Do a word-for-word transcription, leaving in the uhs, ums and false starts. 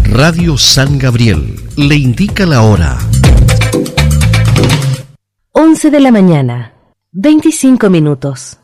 Radio San Gabriel le indica la hora. once de la mañana, veinticinco minutos.